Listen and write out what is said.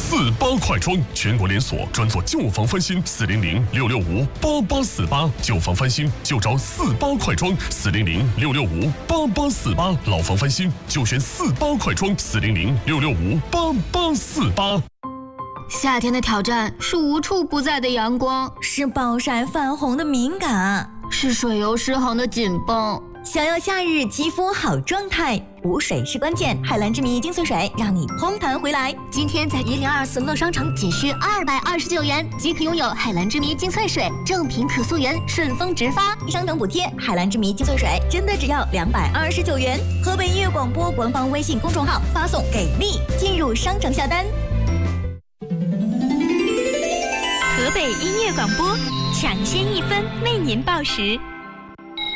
48快装，全国连锁，专做旧房翻新，400-665-8848，旧房翻新就找48快装，400-665-8848，老房翻新就选48快装，400-665-8848。 夏天的挑战是无处不在的阳光， 是暴晒泛红的敏感， 是水油失衡的紧绷。 想要夏日肌肤好状态，补水是关键。海蓝之谜精粹水让你嘭弹回来。 今天在1024乐商城仅需229元即可拥有海蓝之谜精粹水，正品可溯源，顺丰直发。 商城补贴，海蓝之谜精粹水真的只要229元。河北音乐广播官方微信公众号发送给力进入商城下单。 河北音乐广播抢先1分为您报时。